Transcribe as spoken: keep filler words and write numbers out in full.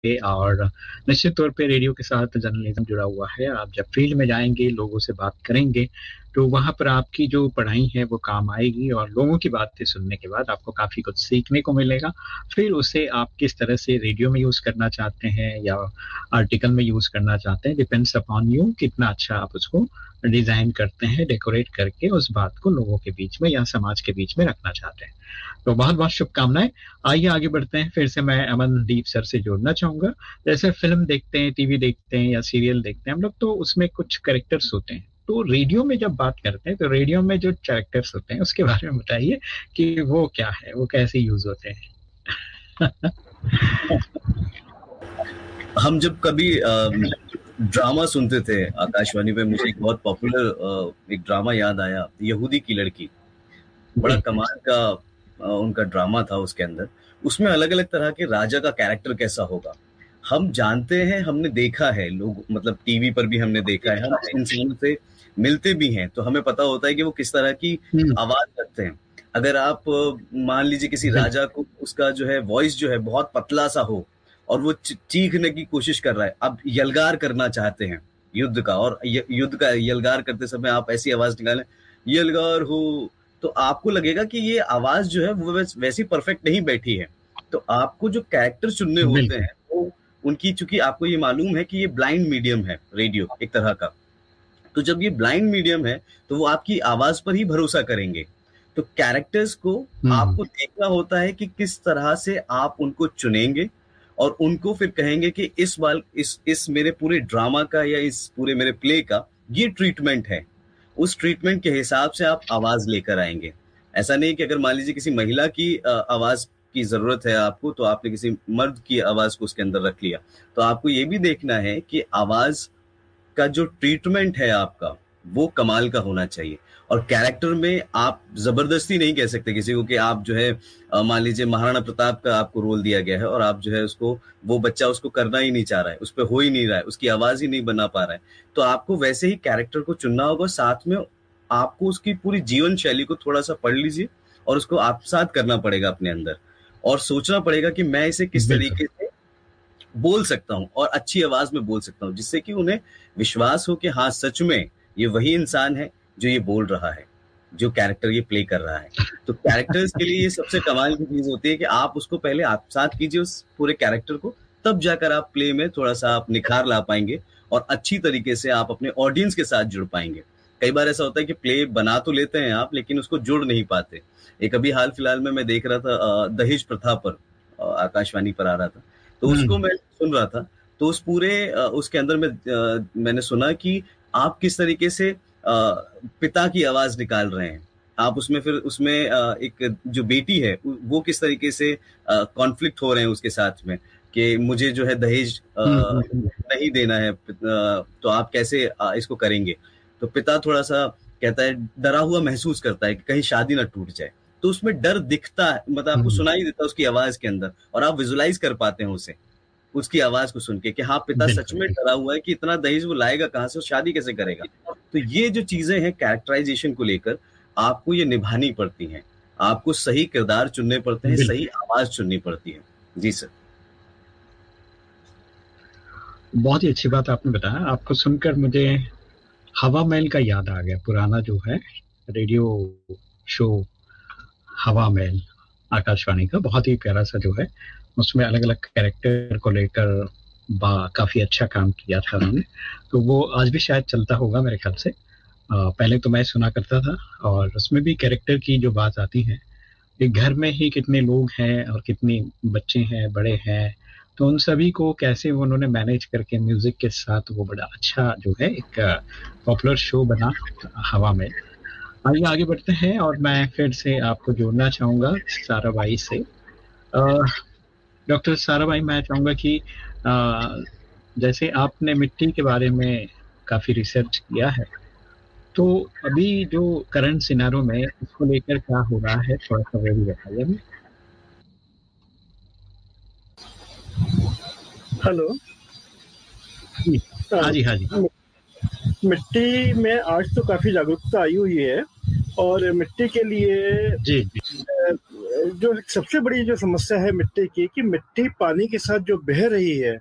और निश्चित तौर पे रेडियो के साथ जर्नलिज्म जुड़ा हुआ है। आप जब फील्ड में जाएँगे, लोगों से बात करेंगे, तो वहाँ पर आपकी जो पढ़ाई है वो काम आएगी और लोगों की बातें सुनने के बाद आपको काफ़ी कुछ सीखने को मिलेगा। फिर उसे आप किस तरह से रेडियो में यूज़ करना चाहते हैं या आर्टिकल में यूज़ करना चाहते हैं, डिपेंड्स अपॉन यू कितना अच्छा आप उसको डिज़ाइन करते हैं, डेकोरेट करके उस बात को लोगों के बीच में या समाज के बीच में रखना चाहते हैं। तो बहुत-बहुत शुभकामनाएँ। आइए आगे बढ़ते हैं। फिर से मैं अमनदीप सर से जोड़ना चाहूँगा। जैसे फ़िल्म देखते हैं, टीवी देखते हैं या सीरियल देखते हैं हम लोग, तो उसमें कुछ कैरेक्टर्स होते हैं। तो रेडियो में जब बात करते हैं, तो रेडियो में जो कैरेक्टर्स होते हैं, उसके बारे में बताइए कि वो क्या है? वो कैसे यूज़ होते हैं? हम जब कभी ड्रामा सुनते थे आकाशवाणी पे, मुझे एक बहुत पॉपुलर एक ड्रामा याद आया, यहूदी की लड़की। बड़ा कमाल का उनका ड्रामा था। उसके अंदर उसमें अलग अलग तरह के राजा का कैरेक्टर कैसा होगा हम जानते हैं, हमने देखा है, लोग मतलब टीवी पर भी हमने देखा है, हम इंसानों से मिलते भी हैं तो हमें पता होता है कि वो किस तरह की आवाज करते हैं। अगर आप मान लीजिए किसी राजा को, उसका जो है वॉइस जो है बहुत पतला सा हो और वो चीखने की कोशिश कर रहा है, अब यलगार करना चाहते हैं युद्ध का, और युद्ध का यलगार करते समय आप ऐसी आवाज निकालें यलगार हो, तो आपको लगेगा कि ये आवाज जो है वो वैसी परफेक्ट नहीं बैठी है। तो आपको जो कैरेक्टर चुनने होते हैं वो उनकी, चूंकि आपको ये मालूम है कि ये ब्लाइंड मीडियम है रेडियो एक तरह का, तो जब ये ब्लाइंड मीडियम है तो वो आपकी आवाज पर ही भरोसा करेंगे। तो कैरेक्टर्स को आपको देखना होता है कि किस तरह से आप उनको चुनेंगे और उनको फिर कहेंगे कि इस बार इस इस मेरे पूरे ड्रामा का या इस पूरे मेरे प्ले का ये ट्रीटमेंट है, उस ट्रीटमेंट के हिसाब से आप आवाज लेकर आएंगे। ऐसा नहीं कि अगर मान लीजिए किसी महिला की आवाज की जरूरत है आपको, तो आपने किसी मर्द की आवाज को उसके अंदर रख लिया। तो आपको ये भी देखना है कि आवाज का जो ट्रीटमेंट है आपका वो कमाल का होना चाहिए। और कैरेक्टर में आप जबरदस्ती नहीं कह सकते किसी को कि आप जो है मान लीजिए महाराणा प्रताप का आपको रोल दिया गया है और आप जो है उसको, वो बच्चा उसको करना ही नहीं चाह रहा है, उस पर हो ही नहीं रहा है, उसकी आवाज ही नहीं बना पा रहा है, तो आपको वैसे ही कैरेक्टर को चुनना होगा। साथ में आपको उसकी पूरी जीवन शैली को थोड़ा सा पढ़ लीजिए और उसको आत्मसात करना पड़ेगा अपने अंदर, और सोचना पड़ेगा कि मैं इसे किस तरीके से बोल सकता हूं और अच्छी आवाज में बोल सकता हूं, जिससे कि उन्हें विश्वास हो कि हाँ सच में ये वही इंसान है जो ये बोल रहा है, जो कैरेक्टर ये प्ले कर रहा है। तो कैरेक्टर्स के लिए ये सबसे कमाल की चीज होती है कि आप उसको पहले आत्मसात कीजिए उस पूरे कैरेक्टर को, तब जाकर आप प्ले में थोड़ा सा आप निखार ला पाएंगे और अच्छी तरीके से आप अपने ऑडियंस के साथ जुड़ पाएंगे। कई बार ऐसा होता है कि प्ले बना तो लेते हैं आप, लेकिन उसको जुड़ नहीं पाते। एक अभी हाल फिलहाल में मैं देख रहा था दहेज प्रथा पर, आकाशवाणी पर आ रहा था, तो उसको मैं सुन रहा था। तो उस पूरे उसके अंदर में मैंने सुना कि आप किस तरीके से पिता की आवाज निकाल रहे हैं, आप उसमें फिर उसमें एक जो बेटी है वो किस तरीके से कॉन्फ्लिक्ट हो रहे हैं उसके साथ में कि मुझे जो है दहेज नहीं देना है, तो आप कैसे इसको करेंगे। तो पिता थोड़ा सा कहता है, डरा हुआ महसूस करता है कि कहीं शादी ना टूट जाए। तो उसमें डर दिखता है, मतलब आपको सुनाई देता है उसकी आवाज के अंदर, और आप विजुलाइज कर पाते हैं उसे, उसकी आवाज को सुन के कि हाँ पिता सच में डरा हुआ है कि इतना दहेज वो लाएगा कहां से, शादी कैसे करेगा। तो ये जो चीजें हैं कैरेक्टराइजेशन को लेकर आपको ये निभानी पड़ती हैं, आपको सही किरदार चुनने पड़ते हैं, सही आवाज चुननी पड़ती है। जी सर। बहुत ही अच्छी बात आपने बताया। आपको सुनकर मुझे हवा महल का याद आ गया, पुराना जो है रेडियो शो हवा महल आकाशवाणी का, बहुत ही प्यारा सा जो है, उसमें अलग अलग कैरेक्टर को लेकर काफी अच्छा काम किया था उन्होंने। तो वो आज भी शायद चलता होगा मेरे ख्याल से। आ, पहले तो मैं सुना करता था, और उसमें भी कैरेक्टर की जो बात आती है कि घर में ही कितने लोग हैं और कितने बच्चे हैं, बड़े हैं, तो उन सभी को कैसे उन्होंने मैनेज करके म्यूजिक के साथ वो बड़ा अच्छा जो है एक पॉपुलर शो बना हवा में। आइए आगे बढ़ते हैं, और मैं फिर से आपको जोड़ना चाहूंगा साराभाई से। डॉक्टर साराभाई, मैं चाहूंगा कि आ, जैसे आपने मिट्टी के बारे में काफी रिसर्च किया है, तो अभी जो करंट सिनारो में इसको लेकर क्या हो रहा है, थोड़ा सा वो भी बताइए हमें। हेलो। हाँ जी, हाँ जी। मिट्टी में आज तो काफी जागरूकता आई हुई है, और मिट्टी के लिए जी, जी। जो सबसे बड़ी जो समस्या है मिट्टी की कि मिट्टी पानी के साथ जो बह रही है